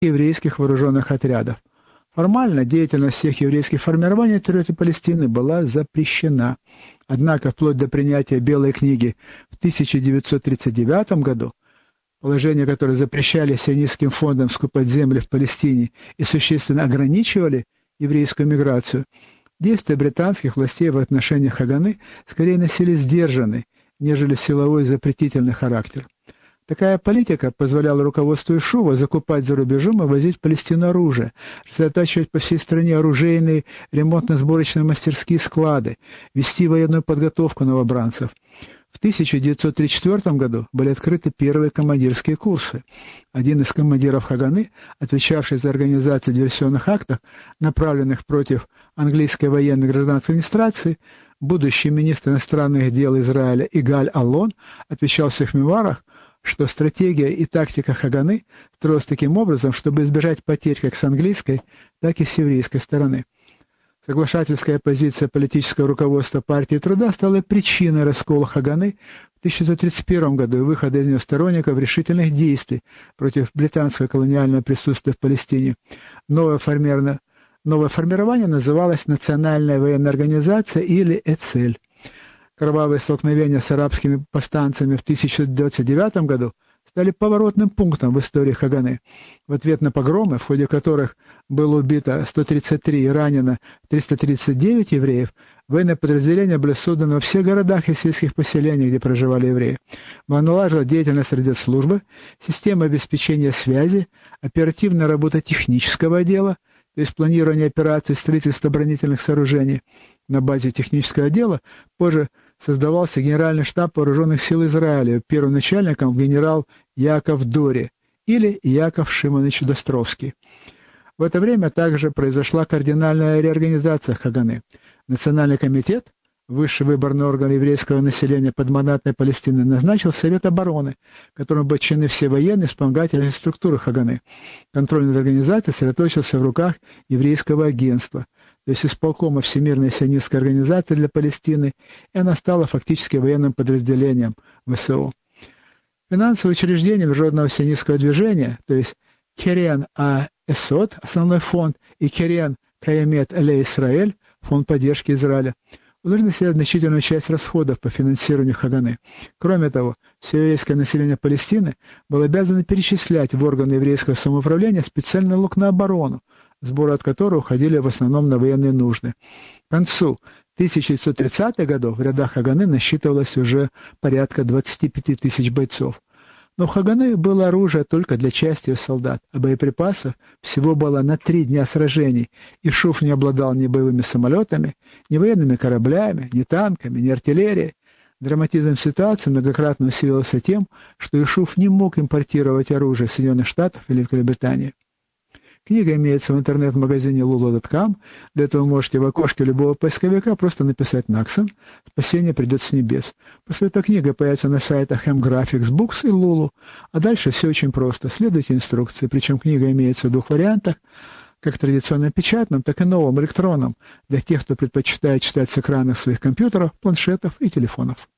еврейских вооруженных отрядов. Формально деятельность всех еврейских формирований на территории Палестины была запрещена. Однако вплоть до принятия Белой книги в 1939 году, положения, которые запрещали сионистским фондам скупать земли в Палестине и существенно ограничивали еврейскую миграцию, действия британских властей в отношении Хаганы скорее носили сдержанный, нежели силовой запретительный характер. Такая политика позволяла руководству Ишува закупать за рубежом и возить в Палестину оружие, сосредотачивать по всей стране оружейные ремонтно-сборочные мастерские склады, вести военную подготовку новобранцев. В 1934 году были открыты первые командирские курсы. Один из командиров Хаганы, отвечавший за организацию диверсионных актов, направленных против английской военной гражданской администрации, будущий министр иностранных дел Израиля Игаль Аллон, отвечал в своих мемуарах, что стратегия и тактика Хаганы строилась таким образом, чтобы избежать потерь как с английской, так и с еврейской стороны. Соглашательская позиция политического руководства партии труда стала причиной раскола Хаганы в 1931 году и выхода из нее сторонников решительных действий против британского колониального присутствия в Палестине. Новое формирование называлось Национальная военная организация или ЭЦЕЛь. Кровавые столкновения с арабскими повстанцами в 1929 году стали поворотным пунктом в истории Хаганы. В ответ на погромы, в ходе которых было убито 133 и ранено 339 евреев, военные подразделения были созданы во всех городах и сельских поселениях, где проживали евреи. Была налажена деятельность радиослужбы, система обеспечения связи, оперативная работа технического отдела, то есть планирование операций, строительство оборонительных сооружений. На базе технического отдела позже создавался Генеральный штаб вооруженных сил Израиля, первым начальником генерал Яков Дори или Яков Шимонович Достровский. В это время также произошла кардинальная реорганизация Хаганы. Национальный комитет, высший выборный орган еврейского населения подмандатной Палестины, назначил Совет обороны, которому подчинены все военные вспомогательные структуры Хаганы. Контроль над организацией сосредоточился в руках еврейского агентства, то есть исполкома Всемирной сионистской организации для Палестины, и она стала фактически военным подразделением ВСУ. Финансовые учреждения Международного сионистского движения, то есть Керен А-Эсот, основной фонд, и Керен Каямет Эле Исраэль, фонд поддержки Израиля, должны снять значительную часть расходов по финансированию Хаганы. Кроме того, все еврейское население Палестины было обязано перечислять в органы еврейского самоуправления специальный налог на оборону, сборы от которого уходили в основном на военные нужды. К концу 1930-х годов в рядах Хаганы насчитывалось уже порядка 25 тысяч бойцов. Но у Хаганы было оружие только для части ее солдат, а боеприпасов всего было на 3 дня сражений. Ишув не обладал ни боевыми самолетами, ни военными кораблями, ни танками, ни артиллерией. Драматизм ситуации многократно усиливался тем, что Ишув не мог импортировать оружие из Соединенных Штатов или Великобритании. Книга имеется в интернет-магазине lulu.com. Для этого вы можете в окошке любого поисковика просто написать «Наксон». Спасение придет с небес. После этой книги появится на сайтах M-Graphics Books и Lulu. А дальше все очень просто. Следуйте инструкции. Причем книга имеется в 2 вариантах, как традиционно печатном, так и новом электронном, для тех, кто предпочитает читать с экранов своих компьютеров, планшетов и телефонов.